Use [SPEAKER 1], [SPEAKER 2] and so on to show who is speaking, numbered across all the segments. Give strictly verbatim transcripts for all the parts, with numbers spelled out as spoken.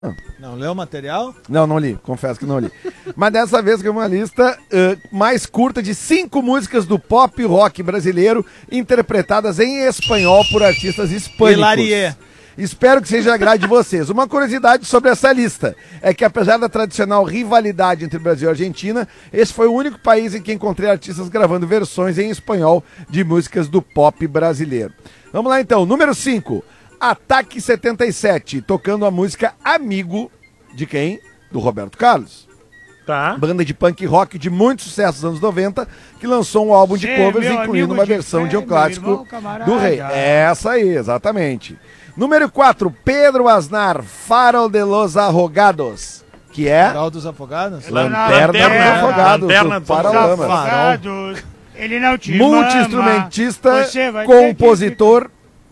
[SPEAKER 1] Não leu o material?
[SPEAKER 2] Não, não li, confesso que não li. Mas dessa vez que é uma lista uh, mais curta de cinco músicas do pop rock brasileiro interpretadas em espanhol por artistas hispânicos.
[SPEAKER 1] Hilarie.
[SPEAKER 2] Espero que seja agrade de vocês. Uma curiosidade sobre essa lista é que, apesar da tradicional rivalidade entre Brasil e Argentina, esse foi o único país em que encontrei artistas gravando versões em espanhol de músicas do pop brasileiro. Vamos lá então, número cinco. Ataque setenta e sete, tocando a música Amigo, de quem? Do Roberto Carlos.
[SPEAKER 3] Tá.
[SPEAKER 2] Banda de punk rock de muito sucesso dos anos noventa, que lançou um álbum de
[SPEAKER 4] Sim,
[SPEAKER 2] covers,
[SPEAKER 4] meu
[SPEAKER 2] incluindo
[SPEAKER 4] amigo
[SPEAKER 2] uma
[SPEAKER 4] de
[SPEAKER 2] versão
[SPEAKER 4] fé,
[SPEAKER 2] de um
[SPEAKER 4] meu
[SPEAKER 2] clássico
[SPEAKER 4] irmão, camarada.
[SPEAKER 2] do Rei. Essa aí, exatamente. Número quatro, Pedro Aznar, Farol de los Arrogados, que é
[SPEAKER 1] Farol dos Afogados?
[SPEAKER 2] Lanterna,
[SPEAKER 3] Lanterna,
[SPEAKER 2] dos Afogados,
[SPEAKER 3] Lanterna
[SPEAKER 2] do
[SPEAKER 3] dos
[SPEAKER 2] Paralamas.
[SPEAKER 4] Afogados, ele não te
[SPEAKER 2] Multi-instrumentista,
[SPEAKER 4] mama, você vai ter que
[SPEAKER 2] compositor,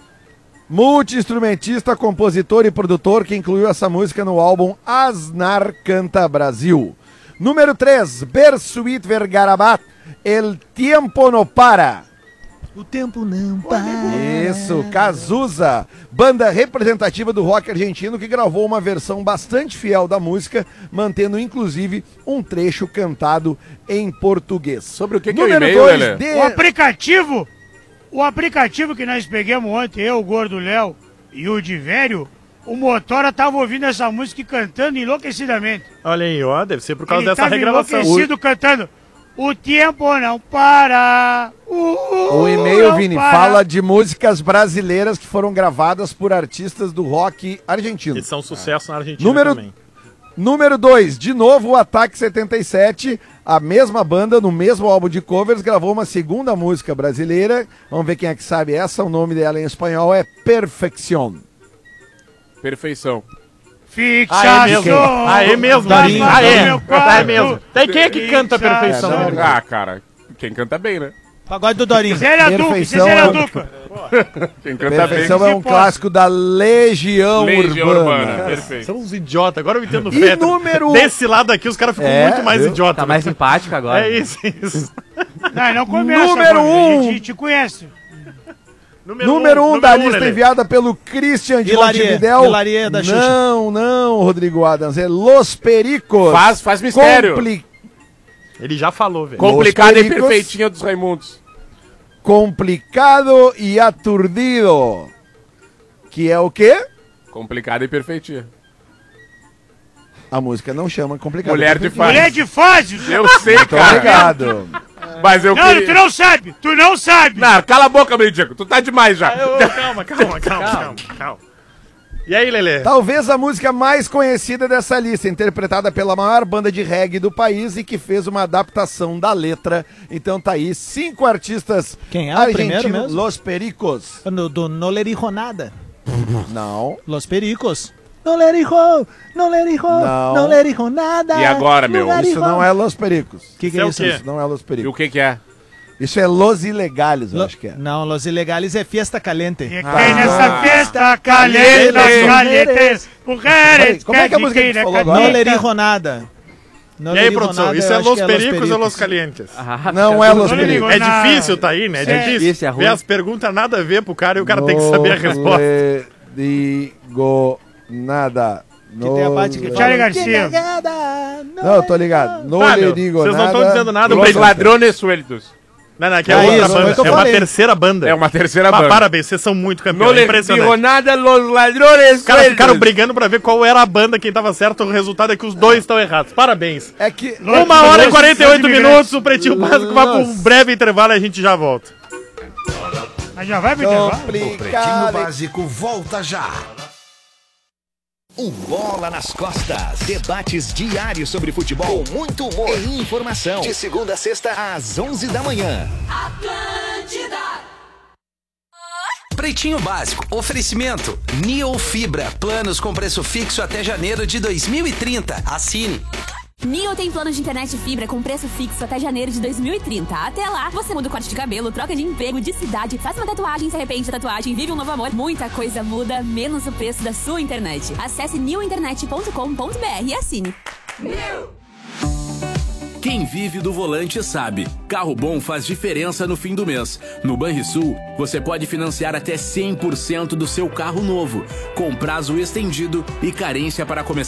[SPEAKER 2] multi-instrumentista, compositor e produtor que incluiu essa música no álbum Aznar Canta Brasil. Número três, Bersuit Vergarabat, El Tiempo No Para.
[SPEAKER 1] O tempo não para.
[SPEAKER 2] Isso, Cazuza, banda representativa do rock argentino que gravou uma versão bastante fiel da música, mantendo inclusive um trecho cantado em português.
[SPEAKER 5] Sobre o que, que é o
[SPEAKER 2] Número
[SPEAKER 5] e-mail,
[SPEAKER 2] dois,
[SPEAKER 5] Lelê?
[SPEAKER 2] de...
[SPEAKER 4] O aplicativo, o aplicativo que nós pegamos ontem, eu, o Gordo Léo e o Divério, o Motora tava ouvindo essa música e cantando enlouquecidamente.
[SPEAKER 3] Olha aí, ó, deve ser por causa
[SPEAKER 4] Ele
[SPEAKER 3] dessa
[SPEAKER 4] tava
[SPEAKER 3] regravação.
[SPEAKER 4] enlouquecido cantando. O tempo não para. Uh,
[SPEAKER 2] O e-mail,
[SPEAKER 4] não
[SPEAKER 2] Vini,
[SPEAKER 4] para.
[SPEAKER 2] fala de músicas brasileiras que foram gravadas por artistas do rock argentino.
[SPEAKER 3] Eles são sucesso na Argentina
[SPEAKER 2] Número-
[SPEAKER 3] também.
[SPEAKER 2] Número dois, de novo o Ataque setenta e sete, a mesma banda, no mesmo álbum de covers, gravou uma segunda música brasileira. Vamos ver quem é que sabe essa, o nome dela em espanhol é Perfección.
[SPEAKER 5] Perfeição.
[SPEAKER 4] Fixação.
[SPEAKER 3] Ah, é mesmo. Ah, é mesmo.
[SPEAKER 1] Darinho.
[SPEAKER 3] Ah, é.
[SPEAKER 4] Meu quarto.
[SPEAKER 3] Ah, é mesmo. Daí quem é que canta a perfeição?
[SPEAKER 2] É, não.
[SPEAKER 5] Ah, cara, quem canta bem, né?
[SPEAKER 1] Pagode do Dorinho.
[SPEAKER 4] Zélia Duca,
[SPEAKER 2] Perfeição
[SPEAKER 4] Zélia
[SPEAKER 2] é-
[SPEAKER 4] Duca.
[SPEAKER 5] Quem canta
[SPEAKER 2] Perfeição
[SPEAKER 5] bem.
[SPEAKER 2] é um clássico da Legião,
[SPEAKER 5] Legião
[SPEAKER 2] Urbana.
[SPEAKER 5] Urbana. Perfeito.
[SPEAKER 3] São uns idiotas. Agora eu entendo o
[SPEAKER 2] E
[SPEAKER 3] Fetter.
[SPEAKER 2] número-
[SPEAKER 3] Desse lado aqui, os caras ficam
[SPEAKER 2] É,
[SPEAKER 3] muito mais
[SPEAKER 2] viu?
[SPEAKER 3] idiotas.
[SPEAKER 6] Tá mais simpático agora.
[SPEAKER 3] É isso, isso.
[SPEAKER 4] Não, não começa.
[SPEAKER 2] Número
[SPEAKER 4] mano,
[SPEAKER 2] um.
[SPEAKER 4] A gente te conhece.
[SPEAKER 2] Número um da lista
[SPEAKER 3] Lelê.
[SPEAKER 2] enviada pelo Christian de
[SPEAKER 1] Hilarie,
[SPEAKER 2] Montevidéu.
[SPEAKER 1] Hilarie da Xuxa.
[SPEAKER 2] Não, não, Rodrigo Adams, é Los Pericos.
[SPEAKER 5] Faz, faz mistério.
[SPEAKER 2] Compli-
[SPEAKER 3] Ele já falou, velho.
[SPEAKER 5] Complicada e
[SPEAKER 2] Pericos.
[SPEAKER 5] perfeitinha dos Raimundos.
[SPEAKER 2] Complicado e aturdido. Que é o quê?
[SPEAKER 5] Complicada e perfeitinha.
[SPEAKER 2] A música não chama complicado.
[SPEAKER 5] Mulher de fase.
[SPEAKER 4] Mulher de fase.
[SPEAKER 5] Eu sei,
[SPEAKER 2] Tô
[SPEAKER 5] cara.
[SPEAKER 2] ligado.
[SPEAKER 5] Mas eu
[SPEAKER 4] Não,
[SPEAKER 5] queria...
[SPEAKER 4] tu não sabe. Tu não sabe.
[SPEAKER 5] Não, cala a boca, mendigo. Tu tá demais já.
[SPEAKER 3] Ô, calma, calma, calma, calma, calma. E aí, Lelê?
[SPEAKER 2] Talvez a música mais conhecida dessa lista, interpretada pela maior banda de reggae do país e que fez uma adaptação da letra. Então tá aí, cinco artistas
[SPEAKER 1] Quem é o primeiro
[SPEAKER 2] argentinos,
[SPEAKER 1] mesmo?
[SPEAKER 2] Los Pericos.
[SPEAKER 1] No, do No Le Dijo Nada.
[SPEAKER 2] Não.
[SPEAKER 1] Los Pericos. No le dijo, no le dijo,
[SPEAKER 2] Não.
[SPEAKER 1] no le dijo nada.
[SPEAKER 5] E agora, meu?
[SPEAKER 1] No le
[SPEAKER 2] Isso
[SPEAKER 1] dijo.
[SPEAKER 2] não é Los Pericos.
[SPEAKER 1] Que que
[SPEAKER 3] Isso
[SPEAKER 1] é
[SPEAKER 3] é o
[SPEAKER 1] isso?
[SPEAKER 3] quê?
[SPEAKER 2] Isso não é Los
[SPEAKER 5] E o
[SPEAKER 2] Pericos.
[SPEAKER 5] que que é?
[SPEAKER 2] Isso é Los Ilegales, eu
[SPEAKER 1] Lo-
[SPEAKER 2] acho que é.
[SPEAKER 1] Não, Los Ilegales é Fiesta Caliente.
[SPEAKER 4] E quem nessa festa caliente,
[SPEAKER 2] Caliente.
[SPEAKER 4] calientes, mulheres,
[SPEAKER 2] Como é que é a música que a gente falou agora?
[SPEAKER 1] No le dijo nada. No
[SPEAKER 3] E
[SPEAKER 1] le
[SPEAKER 3] aí,
[SPEAKER 1] dijo
[SPEAKER 3] produção?
[SPEAKER 1] nada,
[SPEAKER 3] Isso
[SPEAKER 1] eu
[SPEAKER 3] é
[SPEAKER 1] acho
[SPEAKER 3] Los
[SPEAKER 1] que
[SPEAKER 3] Pericos ou Los Calientes?
[SPEAKER 6] Ah,
[SPEAKER 2] Não é Los
[SPEAKER 4] Não le digo
[SPEAKER 2] Pericos.
[SPEAKER 3] É
[SPEAKER 4] nada.
[SPEAKER 3] difícil, tá aí, né? É
[SPEAKER 4] É.
[SPEAKER 3] difícil.
[SPEAKER 6] Difícil, é ruim.
[SPEAKER 3] Vê as perguntas nada a ver pro cara e o cara tem que saber a resposta.
[SPEAKER 2] Não lhe digo nada.
[SPEAKER 1] Que tem a parte que
[SPEAKER 2] No-
[SPEAKER 4] Charlie
[SPEAKER 1] fala,
[SPEAKER 4] Garcia.
[SPEAKER 2] Não, eu tô ligado. Não
[SPEAKER 3] Ah,
[SPEAKER 2] lhe
[SPEAKER 3] meu,
[SPEAKER 2] digo
[SPEAKER 3] vocês não
[SPEAKER 2] nada.
[SPEAKER 3] estão dizendo nada,
[SPEAKER 5] Los
[SPEAKER 3] Pedro.
[SPEAKER 5] Ladrones Sueltos.
[SPEAKER 3] Não, não, que é
[SPEAKER 2] Ah,
[SPEAKER 3] outra
[SPEAKER 2] isso,
[SPEAKER 3] banda.
[SPEAKER 2] foi o que eu
[SPEAKER 3] É uma
[SPEAKER 2] falei.
[SPEAKER 3] terceira banda.
[SPEAKER 5] É uma terceira
[SPEAKER 3] Ah,
[SPEAKER 5] banda.
[SPEAKER 3] parabéns, vocês são muito
[SPEAKER 5] Não
[SPEAKER 3] campeões. É
[SPEAKER 5] lhe
[SPEAKER 3] impressionante.
[SPEAKER 5] digo nada, Los Ladrones
[SPEAKER 3] Os caras ficaram
[SPEAKER 5] Sueltos.
[SPEAKER 3] brigando pra ver qual era a banda, quem tava certo. O resultado é que os dois estão errados. Parabéns.
[SPEAKER 2] É que.
[SPEAKER 3] Uma hora e
[SPEAKER 4] Los-
[SPEAKER 3] quarenta e oito
[SPEAKER 4] Los
[SPEAKER 3] minutos, o Pretinho Básico vai pra um
[SPEAKER 2] Los-
[SPEAKER 3] breve intervalo e a gente já volta.
[SPEAKER 4] Mas já vai me intervalo?
[SPEAKER 7] Pretinho
[SPEAKER 2] Complicado.
[SPEAKER 7] Básico volta já.
[SPEAKER 8] Um Bola nas Costas. Debates diários sobre futebol, com muito humor e informação. De segunda a sexta, às onze da manhã.
[SPEAKER 7] Pretinho Básico, oferecimento Neo Fibra, planos com preço fixo até janeiro de dois mil e trinta. Assine.
[SPEAKER 9] Neo tem planos de internet fibra com preço fixo até janeiro de dois mil e trinta. Até lá, você muda o corte de cabelo, troca de emprego, de cidade, faz uma tatuagem, se arrepende da tatuagem, vive um novo amor. Muita coisa muda, menos o preço da sua internet. Acesse new internet ponto com ponto b r e assine.
[SPEAKER 6] Quem vive do volante sabe. Carro bom faz diferença no fim do mês. No Banrisul, você pode financiar até cem por cento do seu carro novo, com prazo estendido e carência para começar